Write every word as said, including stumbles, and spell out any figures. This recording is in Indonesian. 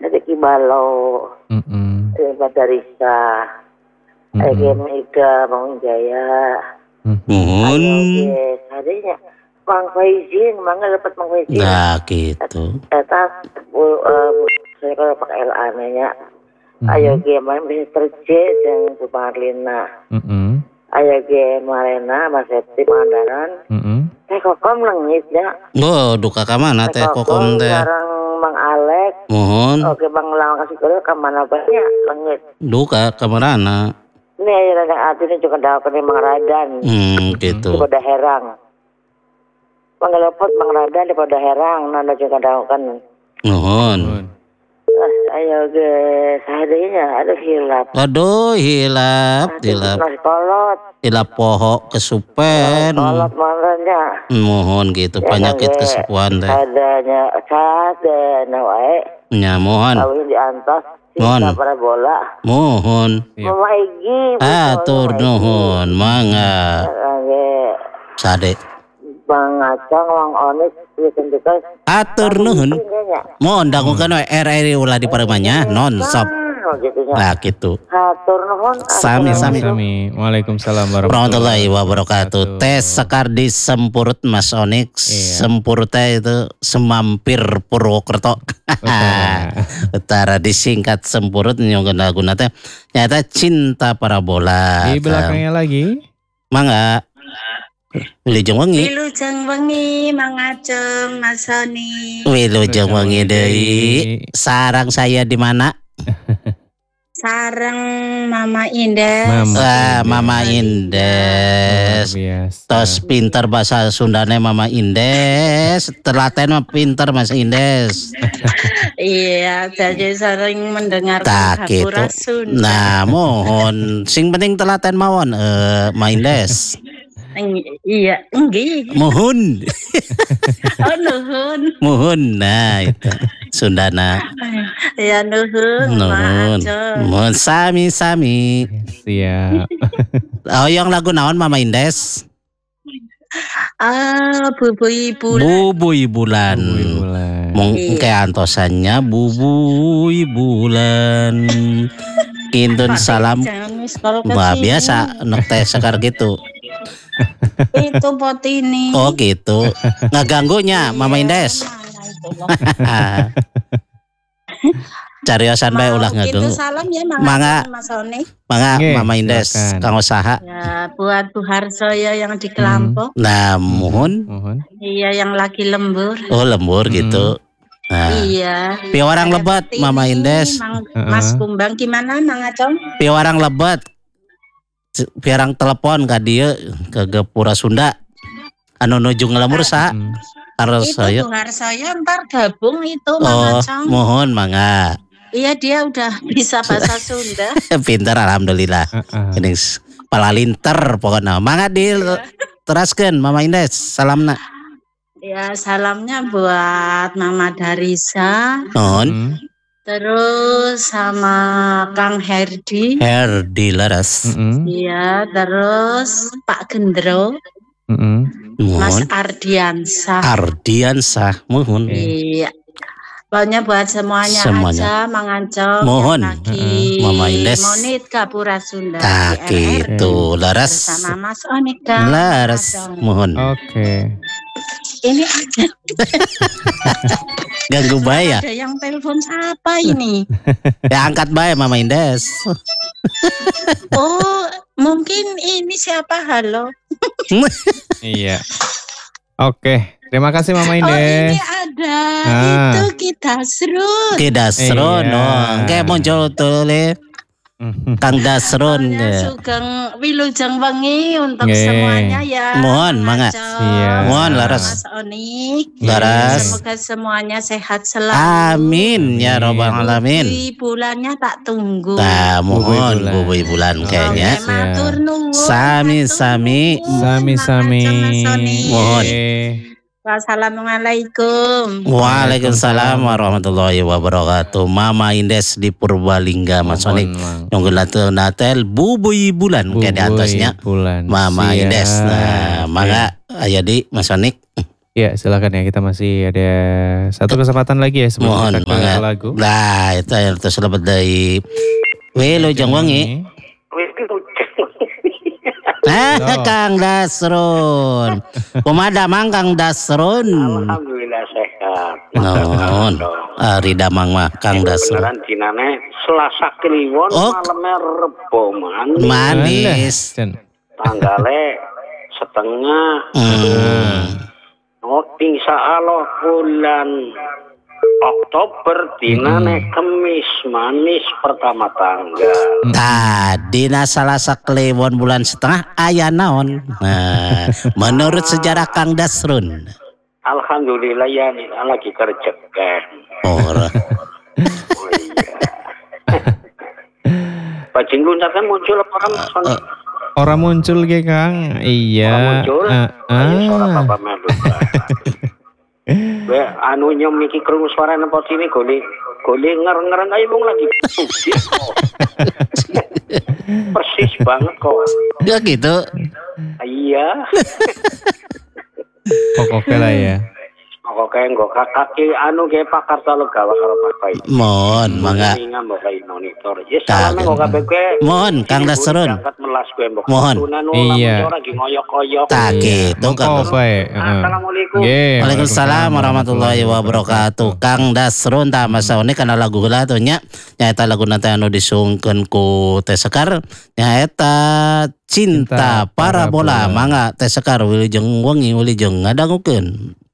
Ada Kibalo, Mm-mm. ada Risa, ada Mega, Bang Jaya. Mohon. Ayo, adanya Bang Faizin, mangga dapat Bang Faizin. Nah gitu. Eta, saya kalau pakai L A-nya. Ayo gimana mister J dan Bu Marlina. Mm-mm. Ayo gimana Mas Septi Pangandaran. Mm-mm. Teh Kokom lengit ya. Oh, duka ka mana teh Kokom teh? Sekarang Bang Alek. Mohon. Oke Bang Lang kasih tahu ke mana banyak lengit. Duka ka mana? Ini aja ada artinya juga dapat Bang Radan. Hmm, gitu. Daripada Herang. Bang Lepot Bang Radan daripada Herang, nanda juga dapat. Mohon. Ayo guys, adanya ada hilap. Aduh, hilap, hilap. Nasi kolot. Hilap pohok kesupen. Kolot malahnya. Mohon gitu, penyakit kesupuan teh. Adanya ada nawae. Nya mohon. Kawin di antas. Mohon. Para bola. Mohon. Mama Egi. Atur nuhun, mangga. Sade. Bang Acang, Bang Onik, tentukan. Atur nuhun. Mohon dangukeun we R R I ulah di pareumanya non sop. Nah gitu. Atur nuhun. Sami sami. Sami. Waalaikumsalam warahmatullahi wabarakatuh. Teh sekar di Sempurut Mas Onik. Sempurut teh itu semampir Purwokerto. Utara disingkat Sempurut nyongkeun laguna teh nyata cinta parabola. Di belakangnya lagi. Mangga. Wilujeng wengi. Wilujeng wengi Mang Aceng Mas Soni. Wilujeng wengi deui. Sarang saya di mana? Sarang Mama Indes. Mama, ah, Mama Indes. Tos pinter bahasa Sundane Mama Indes. Telaten mah pinter Mas Indes. Iya, jadi sering mendengarkan Gapura Sunda. Nah, mohon sing penting telaten mawon eh Ma Indes. Iya, enggih. Mohon. Oh, nuhun. Mohon, nah itu Sundana. Ya nuhun. Nuhun. Mohon sami-sami. Siap. Oh, yang lagu naon Mama Indes? Ah, Bubui Bulan. Bubui Bulan. Bubui Bulan. Mungkin kayak antosannya Bubui Bulan. Kintun salam. Wah, biasa nek teh sekar gitu. Itu pot ini. Oh gitu. Nggak ganggunya Mama Indes. Cariosan bae ulah ngaganggu. Salam ya Mangga. Mas Oni. Mangga Mama Indes kang usaha. Ya buat Bu Harsoyo yang di Kelampok. Hmm. Nah, mohon. Mohon. Iya yang lagi lembur. Oh lembur hmm. gitu. Nah. Iya. Piwarang lebat Mama Indes. Mang, Mas Kumbang gimana Mang Acong? Piwarang lebat. Piarang telepon ka dieu ke Gapura Sunda anu nuju ngelamur sa harus saya itu Harsoyo ntar gabung itu oh Mang Acong. Mohon mangga iya dia udah bisa bahasa Sunda. Pintar alhamdulillah uh-uh. Ini palalinter pokoknya mangga di teraskeun Mama Indes salamna. Ya salamnya buat Mama Darisa. Mohon. Hmm. Terus sama Kang Herdi. Herdi Laras. Iya, mm-hmm. Terus Pak Gendro. Mm-hmm. Mas Ardiansah. Ardiansah, mohon. Iya. Pokoknya buat semuanya, semuanya. aja Mang Acong. Mohon. Lagi Mama Indes. Monit Gapura Sunda. Tak gitu, Laras. Bersama Mas Onik dan Laras, mohon. Oke. Okay. Ini aja. Ganggu bae ya. Ada yang telepon siapa ini? Ya angkat bae Mama Indes. Oh, mungkin ini siapa? Halo. Iya. Oke, terima kasih Mama Indes. Oh, ini ada. Ah. Itu kita seru. Kita seru dong. Kayak muncul tuh le. Kang Dasron ya. Sugeng Wilujeng Wengi untuk Nge. semuanya ya. Mohon mangga. Iya. Mohon Laras. Mas Onik. Laras. Semoga semuanya sehat selalu. Amin ya robbal alamin. Bubui bulannya tak tunggu. Nah, mohon bubui bulan, bulan kayaknya. Matur nuwun. Sami sami. Sami sami. Mohon. Wassalamualaikum. Waalaikumsalam warahmatullahi wabarakatuh. Mama Indes di Purbalingga Mas Onik. Nunggu latu natel bubui bulan kayak di atasnya. Bulan. Mama Siap. Indes. Nah, mangga aya di Mas Onik. Ya silakan ya, kita masih ada satu kesempatan lagi ya sebelum Mohon kita ke banget. lagu. Nah, itu yang terselamat dari Wilujeng Wangi. Ah, Oh. Kang Dasrun. Pemadamang Kang Dasrun. Alhamdulillah sehat. Non, Ari Damang mah Kang Dasrun. Beneran dinane Selasa Kliwon Oh. malamnya Rebo manis. Manis. Cen. Tanggale setengah. Hmm. Oh, insya Allah bulan Oktober dinane Kemis manis pertama tanggal. Tadi na Salasa Kliwon bulan setengah ayah naon. Nah, menurut sejarah Kang Dasrun. Alhamdulillah ya nih lagi kerja kan. Ora. Oh iya. Bajing luncat kan muncul apa kan Sony? Orang muncul ke Kang. Iya. Orang muncul. Ah, Ayo suara ah. Bapak Melu. Gue anu nyom iki krungu suara napa sini gole gole nger-ngeren ayo mung lagi. Persis banget kok. Ya gitu. Iya. Pokoknya lah ya. Kok kayak nggak kaki anu kayak pakar selalu gawa karo pakai. Mohon mangga. Ingat mbok kayak monitor. Ya Kagak. salahnya kok kabeh kowe. Mohon Kang Dasrun. Angkat melas kowe mbok. Mohon. Iya. Ora lagi ngoyok-koyok. Tak gitu Kang Mongko Dasrun. bae. Assalamualaikum. Nggih, Waalaikumsalam warahmatullahi wabarakatuh. Kang Dasrun tah masa ini kana lagu heula tuh nya. Nyaeta lagu nanti anu disungkeun ku Teh Sekar nyaeta Cinta Cinta Parabola. Parabola. Mangga Teh Sekar Wilujeng Wangi Wilujeng ngadangukeun.